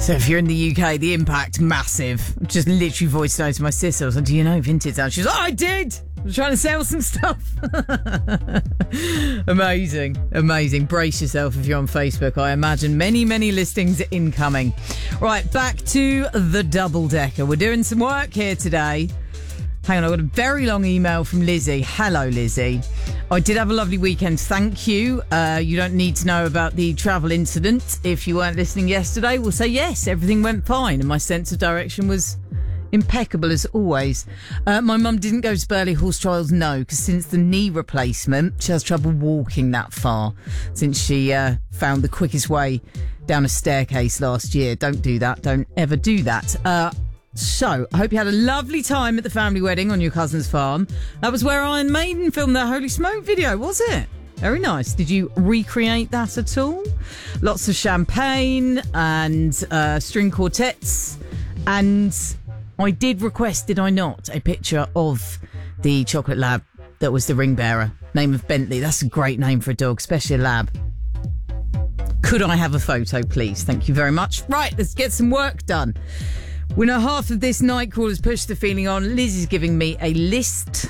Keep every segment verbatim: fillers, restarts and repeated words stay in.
So if you're in the U K, the impact, massive. Just literally voice note to my sister. I was like, do you know Vintage Sound? She was like, oh, I did. I was trying to sell some stuff. Amazing. Amazing. Brace yourself if you're on Facebook. I imagine many, many listings incoming. Right, back to the double decker. We're doing some work here today. Hang on, I got a very long email from Lizzie. Hello, Lizzie. I did have a lovely weekend. Thank you. Uh, you don't need to know about the travel incident. If you weren't listening yesterday, we'll say yes, everything went fine. And my sense of direction was impeccable as always. Uh, my mum didn't go to Burley Horse Trials, no, because since the knee replacement, she has trouble walking that far since she uh, found the quickest way down a staircase last year. Don't do that. Don't ever do that. Uh, So, I hope you had a lovely time at the family wedding on your cousin's farm. That was where Iron Maiden filmed their Holy Smoke video, was it? Very nice. Did you recreate that at all? Lots of champagne and uh, string quartets. And I did request, did I not, a picture of the chocolate lab that was the ring bearer. Name of Bentley. That's a great name for a dog, especially a lab. Could I have a photo, please? Thank you very much. Right, let's get some work done. We know half of this Nightcrawler has pushed the feeling on. Liz is giving me a list.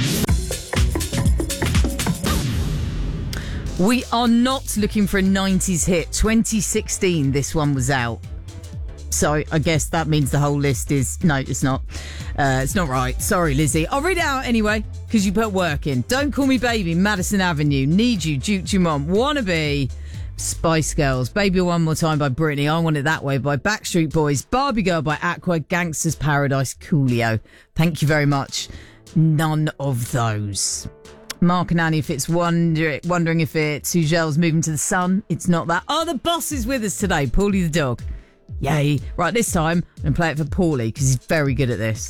We are not looking for a nineties hit. twenty sixteen, this one was out. So I guess that means the whole list is... No, it's not. Uh, it's not right. Sorry, Lizzie. I'll read it out anyway, because you put work in. Don't Call Me Baby, Madison Avenue. Need You, Duke Dumont. Wannabe... Spice Girls, Baby One More Time by Britney, I Want It That Way by Backstreet Boys, Barbie Girl by Aqua, Gangsta's Paradise, Coolio. Thank you very much. None of those. Mark and Annie, if it's wonder- wondering if it's Sugel's Moving to the Sun, it's not that. Oh, the boss is with us today, Paulie the dog. Yay. Right, this time, I'm going to play it for Paulie, because he's very good at this.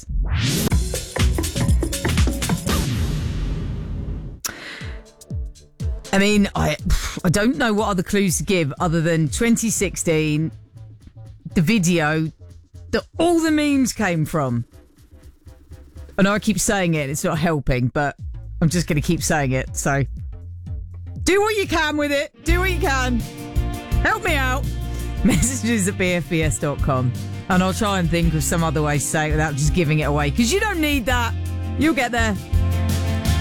I mean, I I don't know what other clues to give other than twenty sixteen, the video that all the memes came from. I know I keep saying it, it's not helping, but I'm just going to keep saying it. So do what you can with it. Do what you can. Help me out. Messages at b f b s dot com. And I'll try and think of some other way to say it without just giving it away, because you don't need that. You'll get there.